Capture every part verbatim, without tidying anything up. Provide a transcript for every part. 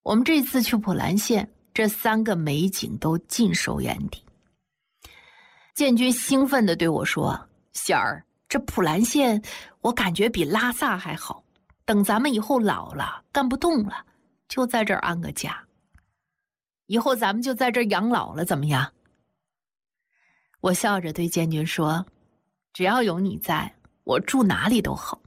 我们这次去普兰县，这三个美景都尽收眼底。建军兴奋地对我说：“仙儿，这普兰县我感觉比拉萨还好，等咱们以后老了干不动了，就在这儿安个家。以后咱们就在这儿养老了，怎么样？”我笑着对建军说：“只要有你在，我住哪里都好。”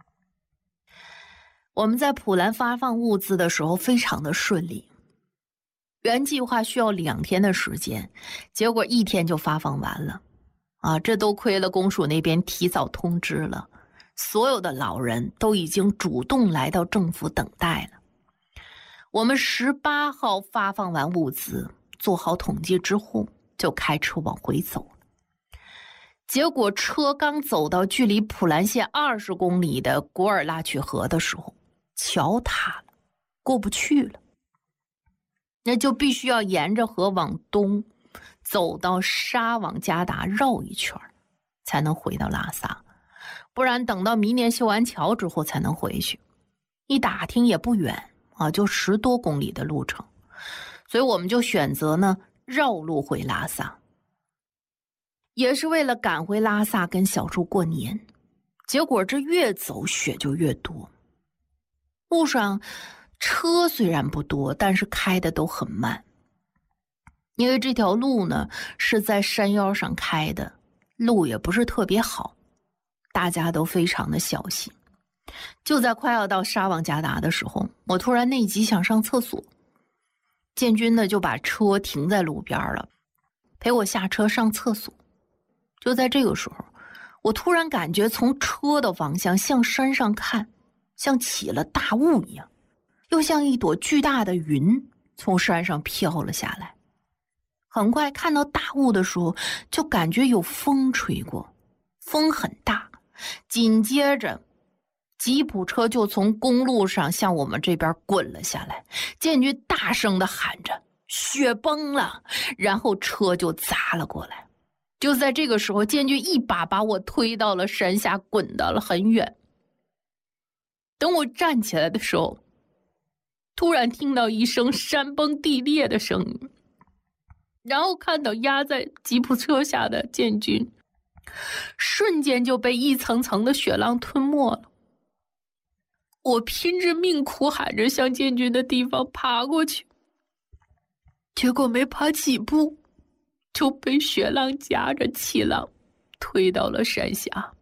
我们在普兰发放物资的时候非常的顺利，原计划需要两天的时间，结果一天就发放完了。啊，这都亏了公署那边提早通知了，所有的老人都已经主动来到政府等待了。我们十八号发放完物资，做好统计之后，就开车往回走了。结果车刚走到距离普兰县二十公里的古尔拉曲河的时候，桥塌了，过不去了。那就必须要沿着河往东，走到沙往加达绕一圈，才能回到拉萨，不然等到明年修完桥之后才能回去。一打听也不远啊，就十多公里的路程，所以我们就选择呢绕路回拉萨，也是为了赶回拉萨跟小叔过年。结果这越走雪就越多，路上车虽然不多，但是开的都很慢，因为这条路呢是在山腰上开的，路也不是特别好，大家都非常的小心。就在快要到沙旺加达的时候，我突然内急想上厕所，建军呢就把车停在路边了，陪我下车上厕所。就在这个时候，我突然感觉从车的方向向山上看，像起了大雾一样，又像一朵巨大的云从山上飘了下来。很快看到大雾的时候，就感觉有风吹过，风很大，紧接着吉普车就从公路上向我们这边滚了下来。建军大声地喊着雪崩了，然后车就砸了过来。就在这个时候，建军一把把我推到了山下，滚到了很远。等我站起来的时候，突然听到一声山崩地裂的声音，然后看到压在吉普车下的建军瞬间就被一层层的雪浪吞没了。我拼着命苦喊着向建军的地方爬过去，结果没爬几步就被雪浪夹着气浪推到了山下。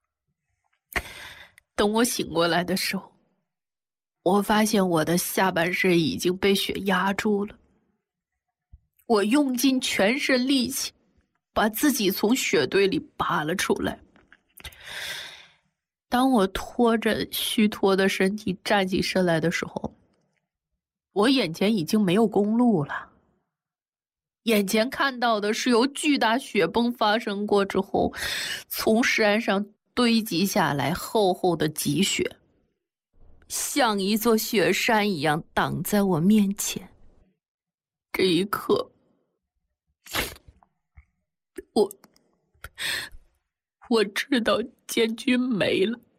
等我醒过来的时候，我发现我的下半身已经被雪压住了。我用尽全身力气把自己从雪堆里拔了出来。当我拖着虚脱的身体站起身来的时候，我眼前已经没有公路了，眼前看到的是由巨大雪崩发生过之后从山上堆积下来厚厚的积雪，像一座雪山一样挡在我面前。这一刻，我我知道建军没了。